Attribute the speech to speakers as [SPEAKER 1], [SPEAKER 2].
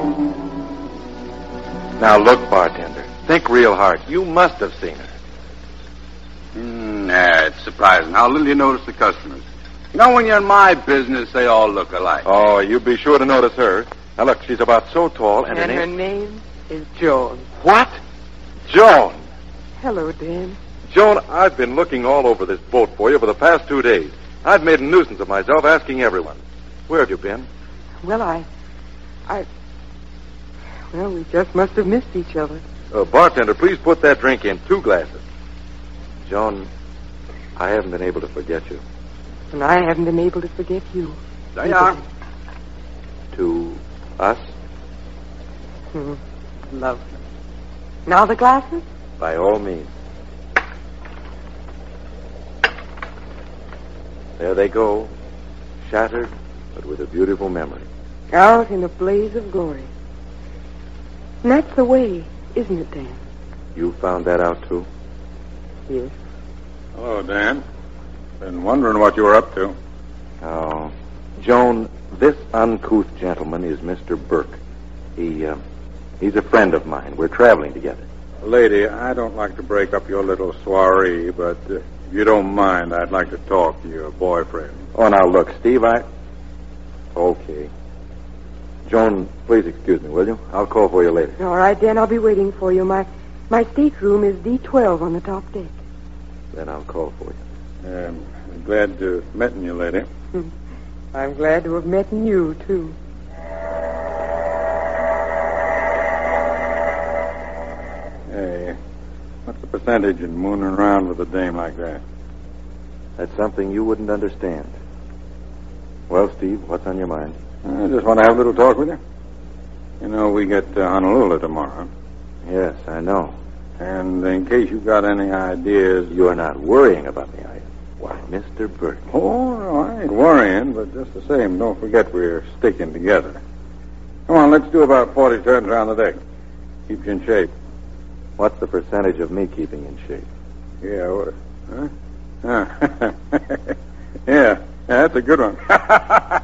[SPEAKER 1] Now, look, bartender. Think real hard. You must have seen her.
[SPEAKER 2] Yeah, it's surprising how little you notice the customers. You know, when you're in my business, they all look alike.
[SPEAKER 1] Oh, you be sure to notice her. Now, look, she's about so tall, and
[SPEAKER 3] her name is Joan.
[SPEAKER 1] What? Joan.
[SPEAKER 3] Hello, Dan.
[SPEAKER 1] Joan, I've been looking all over this boat for you for the past 2 days. I've made a nuisance of myself asking everyone. Where have you been?
[SPEAKER 3] Well, Well, we just must have missed each other.
[SPEAKER 1] Bartender, please put that drink in 2 glasses. Joan, I haven't been able to forget you.
[SPEAKER 3] And I haven't been able to forget you.
[SPEAKER 2] There you are.
[SPEAKER 1] To us?
[SPEAKER 3] Lovely. Now the glasses?
[SPEAKER 1] By all means. There they go, shattered, but with a beautiful memory.
[SPEAKER 3] Out in a blaze of glory. And that's the way, isn't it, Dan?
[SPEAKER 1] You found that out, too?
[SPEAKER 3] Yes.
[SPEAKER 2] Hello, Dan. Been wondering what you were up to.
[SPEAKER 1] Oh. Joan, this uncouth gentleman is Mr. Burke. He's a friend of mine. We're traveling together.
[SPEAKER 2] Lady, I don't like to break up your little soiree, but if you don't mind, I'd like to talk to your boyfriend.
[SPEAKER 1] Oh, now, look, Steve, Okay. Joan, please excuse me, will you? I'll call for you later.
[SPEAKER 3] All right, Dan, I'll be waiting for you. My stateroom is D12 on the top deck.
[SPEAKER 1] Then I'll call for you.
[SPEAKER 2] I'm glad to have met you, lady.
[SPEAKER 3] I'm glad to have met you, too.
[SPEAKER 2] Hey, what's the percentage in mooning around with a dame like that?
[SPEAKER 1] That's something you wouldn't understand. Well, Steve, what's on your mind?
[SPEAKER 2] I just want to have a little talk with you. You know, we get to Honolulu tomorrow.
[SPEAKER 1] Yes, I know.
[SPEAKER 2] And in case you've got any ideas...
[SPEAKER 1] You're not worrying about me, are you? Why, Mr. Burke.
[SPEAKER 2] Oh, no, I ain't worrying, but just the same, don't forget we're sticking together. Come on, let's do about 40 turns around the deck. Keep you in shape.
[SPEAKER 1] What's the percentage of me keeping in shape?
[SPEAKER 2] Yeah, what? Huh? Yeah, that's a good one.